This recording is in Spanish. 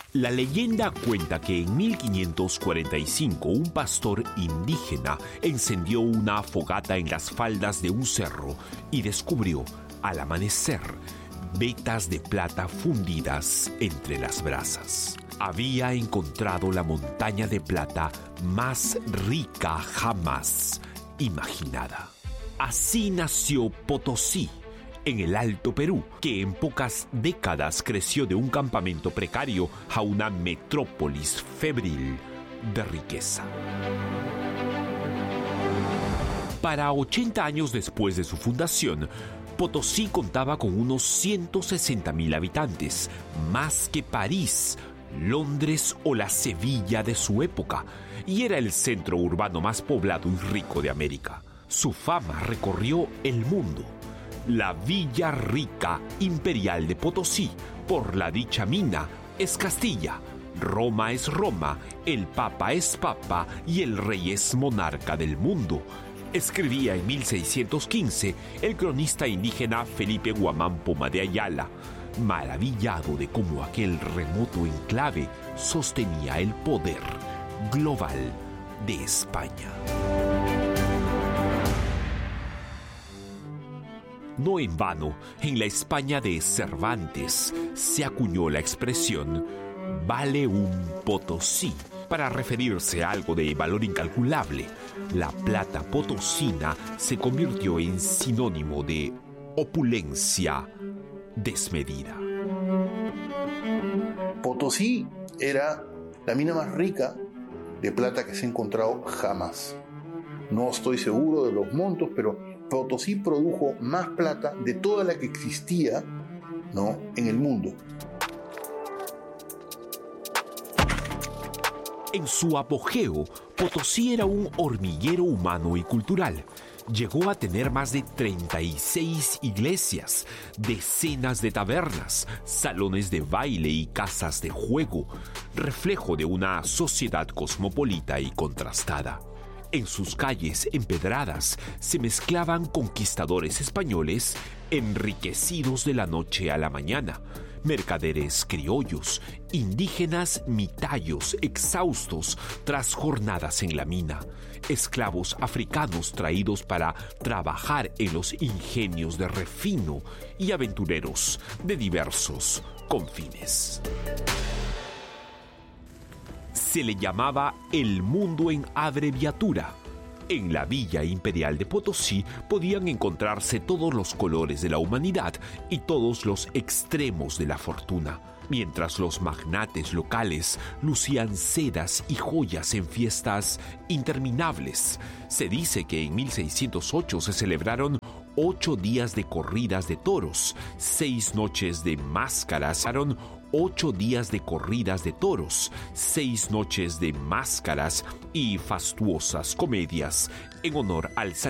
La leyenda cuenta que en 1545 un pastor indígena encendió una fogata en las faldas de un cerro y descubrió, al amanecer, vetas de plata fundidas entre las brasas. Había encontrado la montaña de plata más rica jamás imaginada. Así nació Potosí, en el Alto Perú, que en pocas décadas creció de un campamento precario a una metrópolis febril de riqueza. Para 80 años después de su fundación, Potosí contaba con unos 160,000 habitantes, más que París, Londres o la Sevilla de su época, y era el centro urbano más poblado y rico de América. Su fama recorrió el mundo. La Villa Rica Imperial de Potosí, por la dicha mina, es Castilla. Roma es Roma, el Papa es Papa y el Rey es monarca del mundo. Escribía en 1615 el cronista indígena Felipe Guamán Poma de Ayala, maravillado de cómo aquel remoto enclave sostenía el poder global de España. No en vano, en la España de Cervantes se acuñó la expresión «vale un Potosí», para referirse a algo de valor incalculable. La plata potosina se convirtió en sinónimo de opulencia desmedida. Potosí era la mina más rica de plata que se ha encontrado jamás. No estoy seguro de los montos, pero Potosí produjo más plata de toda la que existía, ¿no?, en el mundo. En su apogeo, Potosí era un hormiguero humano y cultural. Llegó a tener más de 36 iglesias, decenas de tabernas, salones de baile y casas de juego, reflejo de una sociedad cosmopolita y contrastada. En sus calles empedradas se mezclaban conquistadores españoles enriquecidos de la noche a la mañana, mercaderes criollos, indígenas mitayos exhaustos tras jornadas en la mina, esclavos africanos traídos para trabajar en los ingenios de refino y aventureros de diversos confines. Se le llamaba el mundo en abreviatura. En la Villa Imperial de Potosí podían encontrarse todos los colores de la humanidad y todos los extremos de la fortuna, mientras los magnates locales lucían sedas y joyas en fiestas interminables. Se dice que en 1608 se celebraron 8 días de corridas de toros, 6 noches de máscaras, 8 días de corridas de toros, 6 noches de máscaras y fastuosas comedias en honor al